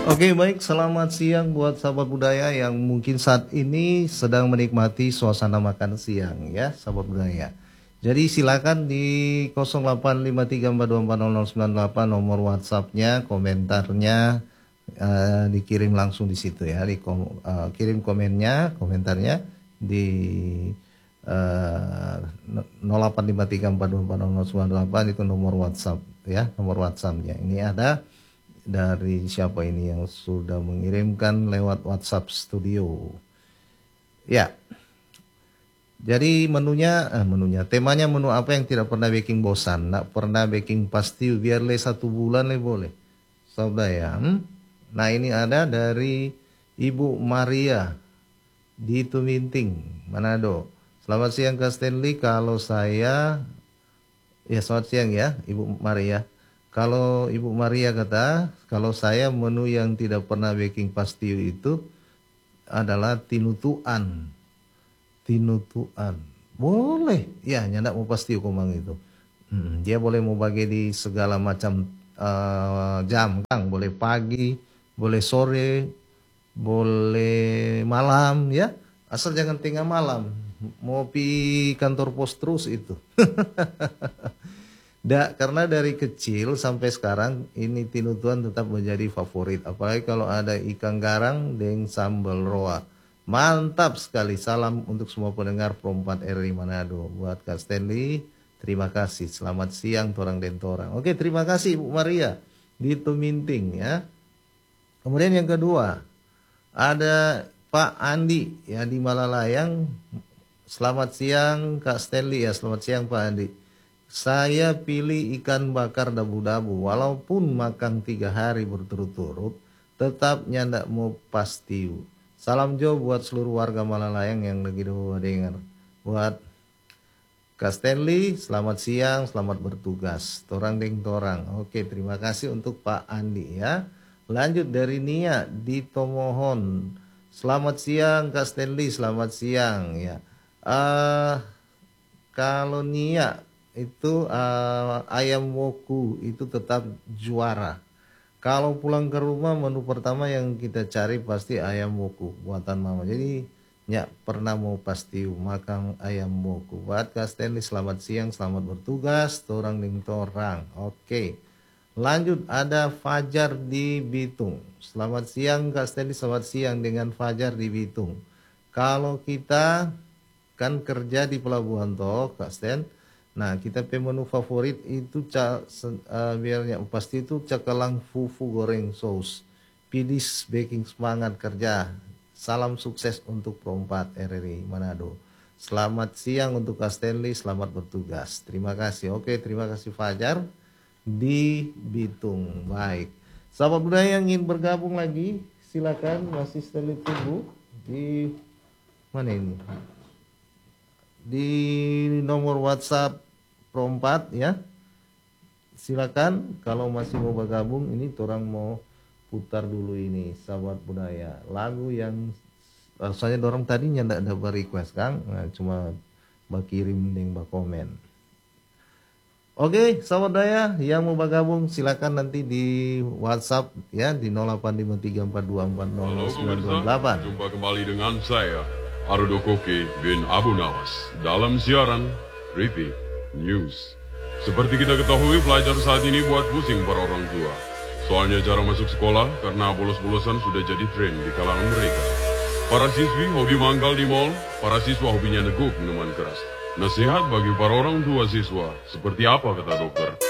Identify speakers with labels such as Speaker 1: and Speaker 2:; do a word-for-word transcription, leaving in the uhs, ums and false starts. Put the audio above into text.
Speaker 1: Oke, baik, selamat siang buat sahabat budaya yang mungkin saat ini sedang menikmati suasana makan siang ya, sahabat budaya. Jadi silakan di nol delapan lima tiga empat dua empat nol nol sembilan delapan nomor WhatsApp-nya, komentarnya uh, dikirim langsung di situ ya, di kom uh, kirim komennya, komentarnya di uh, nol delapan lima tiga empat dua empat nol nol sembilan delapan itu nomor WhatsApp ya, nomor WhatsApp-nya. Ini ada dari siapa ini yang sudah mengirimkan lewat WhatsApp Studio. Ya. Jadi menunya, eh, menunya, temanya menu apa yang tidak pernah bikin bosan, nak pernah bikin pasti biar le satu bulan le boleh. Saudara ya. Hmm? Nah ini ada dari Ibu Maria di Tuminting, Manado. Selamat siang Kak Stanley, kalau saya, ya selamat siang ya Ibu Maria. Kalau Ibu Maria kata, kalau saya menu yang tidak pernah baking pastiu itu adalah tinutuan. Tinutuan. Boleh. Ya, nyandak mau pastiu komang itu. Hmm, dia boleh mau bagi di segala macam uh, jam, Kang. Boleh pagi, boleh sore, boleh malam, ya. Asal jangan tengah malam. Mau pi kantor pos terus itu. Da, karena dari kecil sampai sekarang ini tinutuan tetap menjadi favorit. Apalagi kalau ada ikan garang dengan sambal roa. Mantap sekali. Salam untuk semua pendengar Pro empat R I Manado. Buat Kak Stanley, terima kasih. Selamat siang torang dan torang. Oke, terima kasih Bu Maria di Tuminting ya. Kemudian yang kedua, ada Pak Andi ya di Malalayang. Selamat siang Kak Stanley ya. Selamat siang Pak Andi. Saya pilih ikan bakar dabu-dabu, walaupun makan tiga hari berturut-turut, tetap nyandak mau pastiu. Salam jo buat seluruh warga Malalayang yang lagi dengar. Buat Kak Stanley, selamat siang, selamat bertugas. Torang deng torang. Oke, terima kasih untuk Pak Andi ya. Lanjut dari Nia di Tomohon. Selamat siang Kak Stanley, selamat siang ya. Uh, kalau Nia itu uh, ayam woku itu tetap juara. Kalau pulang ke rumah menu pertama yang kita cari pasti ayam woku buatan mama. Jadi ya pernah mau pasti makan ayam woku. Buat Kak Stanley selamat siang, selamat bertugas. Torang ding torang. Oke. Lanjut ada Fajar di Bitung. Selamat siang Kak Stanley, selamat siang dengan Fajar di Bitung. Kalau kita kan kerja di Pelabuhan Toh Kak Stan. Nah, kita pe menu favorit itu ca, uh, biarnya pasti itu cakalang fufu goreng saus. Pidis baking semangat kerja. Salam sukses untuk Pro empat R R I Manado. Selamat siang untuk Kak Stanley, selamat bertugas. Terima kasih. Oke, terima kasih Fajar di Bitung. Baik. Sahabat budaya yang ingin bergabung lagi, silakan masih Stanley tunggu di mana ini? Di nomor WhatsApp Pro empat ya. Silakan kalau masih mau bergabung, ini orang mau putar dulu ini sahabat budaya. Lagu yang rasanya dorong tadinya ndak ada request Kang, nah, cuma bakirim dengan komen. Oke, sahabat budaya yang mau bergabung silakan nanti di WhatsApp ya di nol delapan lima tiga empat dua empat nol nol sembilan dua delapan.
Speaker 2: Jumpa kembali dengan saya Ardo Koke bin Abu Nawas dalam siaran Repeat News. Seperti kita ketahui, pelajar saat ini buat pusing para orang tua. Soalnya cara masuk sekolah karena bolos-bolosan sudah jadi tren di kalangan mereka. Para siswi hobi mangkal di mall, para siswa hobinya neguk minuman keras. Nasihat bagi para orang tua siswa, seperti apa kata dokter?